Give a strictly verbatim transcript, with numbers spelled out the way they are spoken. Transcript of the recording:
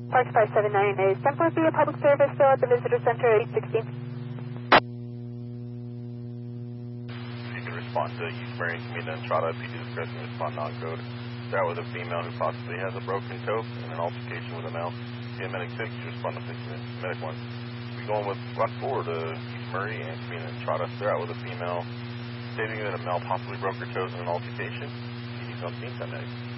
Park five seven nine is ten four B, a public service, still at the visitor center at eight sixteen. You can respond to East Marion Community Entrada. P D discretion, respond non-code. Start with a female who possibly has a broken toe and an altercation with a male. Be a medic six, you respond to six minutes. Medic one. We're going with one four to East Murray and Community Entrada. Start out with a female stating that a male possibly broke her toes in an altercation. P D's on scene, ten medic.